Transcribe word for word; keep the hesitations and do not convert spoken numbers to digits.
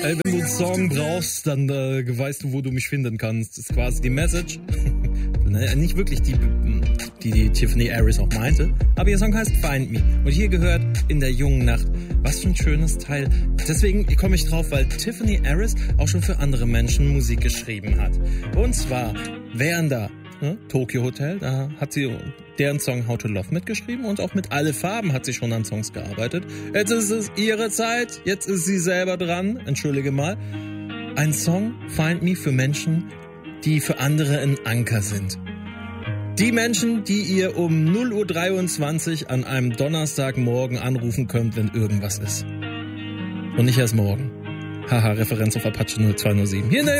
Ey, wenn du einen Song brauchst, dann äh, weißt du, wo du mich finden kannst. Das ist quasi die Message. Nicht wirklich die, die, die Tiffany Harris auch meinte, aber ihr Song heißt Find Me. Und hier gehört In der jungen Nacht. Was für ein schönes Teil. Deswegen komme ich drauf, weil Tiffany Harris auch schon für andere Menschen Musik geschrieben hat. Und zwar während da ne, Tokyo Hotel, da hat sie deren Song How to Love mitgeschrieben und auch mit Alle Farben hat sie schon an Songs gearbeitet. Jetzt ist es ihre Zeit, jetzt ist sie selber dran, entschuldige mal. Ein Song, Find Me, für Menschen, die für andere ein Anker sind. Die Menschen, die ihr um null Uhr dreiundzwanzig an einem Donnerstagmorgen anrufen könnt, wenn irgendwas ist. Und nicht erst morgen. Haha, Referenz auf Apache null zwei null sieben. Hier in der